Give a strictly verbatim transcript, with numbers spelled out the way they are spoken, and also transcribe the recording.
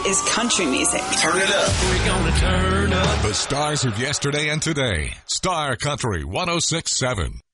is country music. Turn it up. We're gonna turn up. The stars of yesterday and today. Star Country one oh six point seven.